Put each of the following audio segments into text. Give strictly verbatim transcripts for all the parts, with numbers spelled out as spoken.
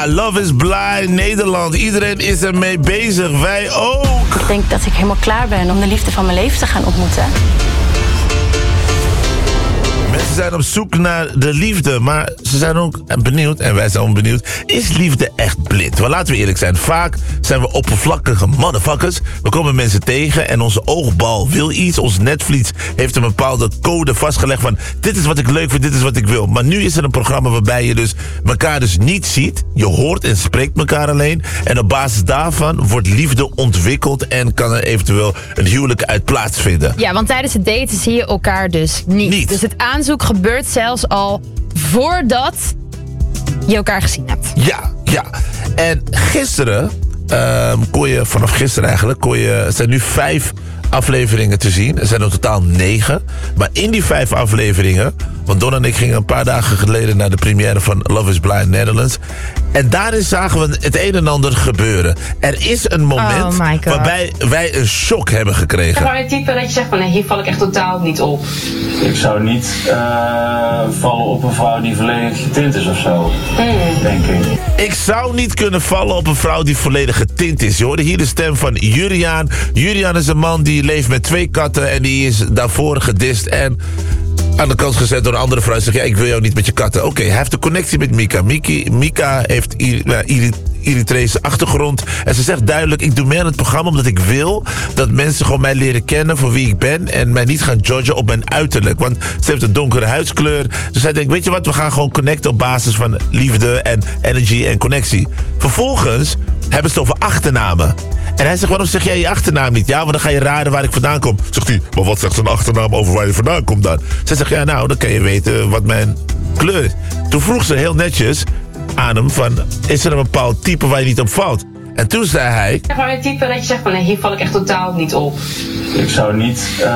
Ja, Love is Blind, Nederland. Iedereen is ermee bezig, wij ook. Ik denk dat ik helemaal klaar ben om de liefde van mijn leven te gaan ontmoeten. Mensen zijn op zoek naar de liefde, maar ze zijn ook benieuwd, en wij zijn ook benieuwd, is liefde echt blind? Want laten we eerlijk zijn, vaak zijn we oppervlakkige motherfuckers. We komen mensen tegen en onze oogbal wil iets. Ons netvlies heeft een bepaalde code vastgelegd van dit is wat ik leuk vind, dit is wat ik wil. Maar nu is er een programma waarbij je dus elkaar dus niet ziet. Je hoort en spreekt elkaar alleen. En op basis daarvan wordt liefde ontwikkeld en kan er eventueel een huwelijk uit plaatsvinden. Ja, want tijdens het daten zie je elkaar dus niet. Niet. Dus het aanzoek gebeurt zelfs al voordat je elkaar gezien hebt. Ja, ja. En gisteren, uh, kon je, vanaf gisteren eigenlijk, kon je, er zijn nu vijf afleveringen te zien. Er zijn er totaal negen. Maar in die vijf afleveringen, want Don en ik gingen een paar dagen geleden naar de première van Love is Blind Netherlands. En daarin zagen we het een en ander gebeuren. Er is een moment Oh my God. waarbij wij een shock hebben gekregen. Gewoon een type dat je zegt van nee, hier val ik echt totaal niet op. Ik zou niet uh, vallen op een vrouw die volledig getint is of zo, Mm. denk ik. Ik zou niet kunnen vallen op een vrouw die volledig getint is. Je hoorde hier de stem van Juriaan. Juriaan is een man die leeft met twee katten en die is daarvoor gedist en aan de kant gezet door een andere vrouw. Zegt, ja, ik wil jou niet met je katten. Oké, okay, hij heeft een connectie met Mika. Miki, Mika heeft Eritrese achtergrond. En ze zegt duidelijk, ik doe mee aan het programma omdat ik wil dat mensen gewoon mij leren kennen voor wie ik ben en mij niet gaan judgen op mijn uiterlijk. Want ze heeft een donkere huidskleur. Dus hij denkt, weet je wat, we gaan gewoon connecten op basis van liefde en energy en connectie. Vervolgens hebben ze het over achternamen. En hij zegt, waarom zeg jij je achternaam niet? Ja, want dan ga je raden waar ik vandaan kom. Zegt hij, maar wat zegt zijn achternaam over waar je vandaan komt dan? Zij zegt, ja nou, dan kan je weten wat mijn kleur is. Toen vroeg ze heel netjes aan hem van, is er een bepaald type waar je niet op valt? En toen zei hij, Gewoon een type dat je zegt van nee, hier val ik echt totaal niet op. Ik zou niet uh,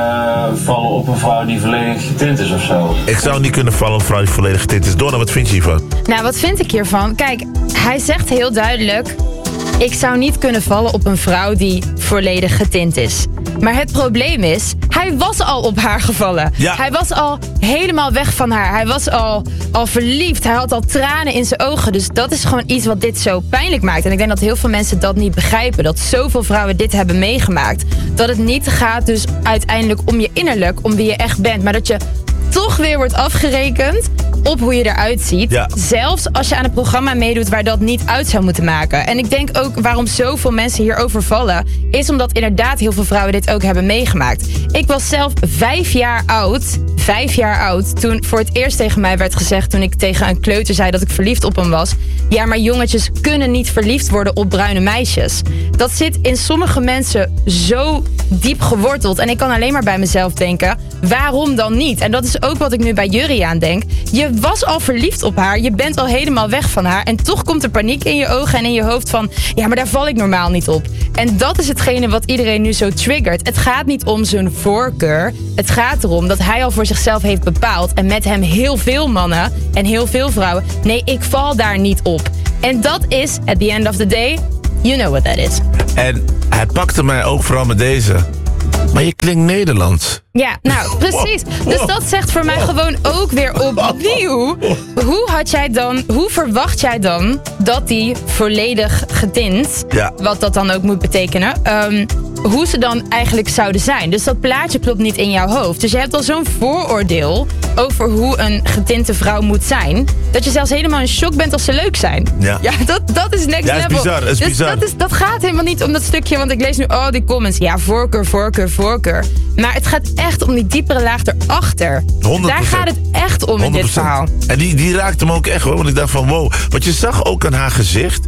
vallen op een vrouw die volledig getint is of zo. ik zou niet kunnen vallen op een vrouw die volledig getint is. Donna, wat vind je hiervan? Nou, wat vind ik hiervan? Kijk, hij zegt heel duidelijk, ik zou niet kunnen vallen op een vrouw die volledig getint is. Maar het probleem is, hij was al op haar gevallen. Ja. Hij was al helemaal weg van haar. Hij was al, al verliefd. Hij had al tranen in zijn ogen. Dus dat is gewoon iets wat dit zo pijnlijk maakt. En ik denk dat heel veel mensen dat niet begrijpen. Dat zoveel vrouwen dit hebben meegemaakt. Dat het niet gaat dus uiteindelijk om je innerlijk, om wie je echt bent. Maar dat je toch weer wordt afgerekend op hoe je eruit ziet. Ja. Zelfs als je aan een programma meedoet waar dat niet uit zou moeten maken. En ik denk ook waarom zoveel mensen hierover vallen, is omdat inderdaad heel veel vrouwen dit ook hebben meegemaakt. Ik was zelf vijf jaar oud, vijf jaar oud, toen voor het eerst tegen mij werd gezegd, toen ik tegen een kleuter zei dat ik verliefd op hem was. Ja, maar jongetjes kunnen niet verliefd worden op bruine meisjes. Dat zit in sommige mensen zo diep geworteld. En ik kan alleen maar bij mezelf denken, waarom dan niet? En dat is ook wat ik nu bij Juriaan denk. Je was al verliefd op haar, je bent al helemaal weg van haar en toch komt er paniek in je ogen en in je hoofd van, ja, maar daar val ik normaal niet op. En dat is hetgene wat iedereen nu zo triggert. Het gaat niet om zijn voorkeur. Het gaat erom dat hij al voor zichzelf heeft bepaald en met hem heel veel mannen en heel veel vrouwen. Nee, ik val daar niet op. En dat is, at the end of the day, you know what that is. En hij pakte mij ook vooral met deze. Maar je klinkt Nederlands. Ja, nou, precies. Dus dat zegt voor mij gewoon ook weer opnieuw. Hoe had jij dan, hoe verwacht jij dan dat die volledig getint, Ja. wat dat dan ook moet betekenen, um, hoe ze dan eigenlijk zouden zijn. Dus dat plaatje klopt niet in jouw hoofd. Dus je hebt al zo'n vooroordeel over hoe een getinte vrouw moet zijn, dat je zelfs helemaal in shock bent als ze leuk zijn. Ja. Ja, dat, dat is next Ja, is level. bizar, is dus bizar. Dat, is, dat gaat helemaal niet om dat stukje, want ik lees nu al die comments. Ja, voorkeur, voorkeur, voorkeur. Maar het gaat echt om die diepere laag erachter. honderd Daar procent. gaat het echt om in dit verhaal. En die, die raakte me ook echt hoor. Want ik dacht van wow. Want je zag ook aan haar gezicht.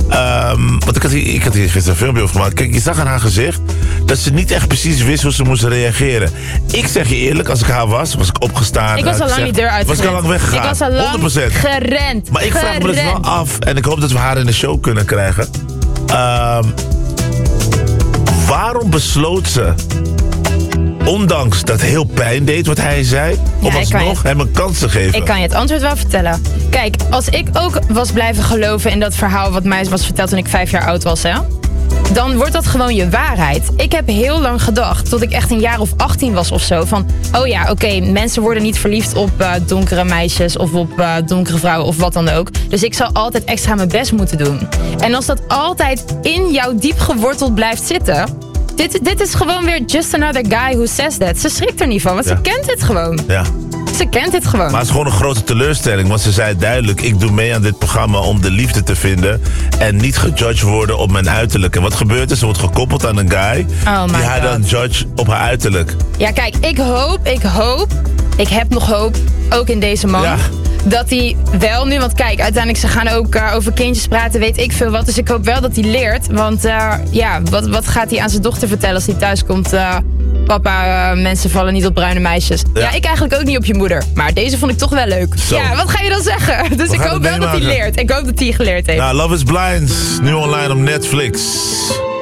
Um, want ik had, hier, ik had hier gisteren een filmpje over gemaakt. Kijk, je zag aan haar gezicht dat ze niet echt precies wist hoe ze moest reageren. Ik zeg je eerlijk, als ik haar was, was ik opgestaan. Ik was al lang gezegd, die deur uitgerend. Was ik al lang weggegaan. Ik was al lang honderd procent. gerend. Maar ik vraag me dus wel Gerend. af. En ik hoop dat we haar in de show kunnen krijgen. Um, waarom besloot ze, ondanks dat heel pijn deed wat hij zei, om ik kan alsnog je- hem een kans te geven? Ik kan je het antwoord wel vertellen. Kijk, als ik ook was blijven geloven in dat verhaal wat mij was verteld toen ik vijf jaar oud was, hè, dan wordt dat gewoon je waarheid. Ik heb heel lang gedacht, tot ik echt een jaar of achttien was of zo, van, oh ja, oké, okay, mensen worden niet verliefd op uh, donkere meisjes of op uh, donkere vrouwen of wat dan ook. Dus ik zal altijd extra mijn best moeten doen. En als dat altijd in jou diep geworteld blijft zitten, dit, dit is gewoon weer just another guy who says that. Ze schrikt er niet van, want ja. ze kent dit gewoon. Ja. Ze kent dit gewoon. Maar het is gewoon een grote teleurstelling. Want ze zei duidelijk, ik doe mee aan dit programma om de liefde te vinden. En niet gejudged worden op mijn uiterlijk. En wat gebeurt er? Ze wordt gekoppeld aan een guy. Oh die haar dan judge op haar uiterlijk. Ja, kijk, ik hoop, ik hoop, ik heb nog hoop, ook in deze man. Ja. Dat hij wel nu, want kijk, uiteindelijk ze gaan ook uh, over kindjes praten, weet ik veel wat. Dus ik hoop wel dat hij leert. Want uh, ja, wat, wat gaat hij aan zijn dochter vertellen als hij thuis komt? Uh, Papa, uh, mensen vallen niet op bruine meisjes. Ja. ja, ik eigenlijk ook niet op je moeder. Maar deze vond ik toch wel leuk. Zo. Ja, wat ga je dan zeggen? Dus We ik hoop wel meemaken. dat hij leert. Ik hoop dat hij geleerd heeft. Nou, Love is Blind. Nu online op Netflix.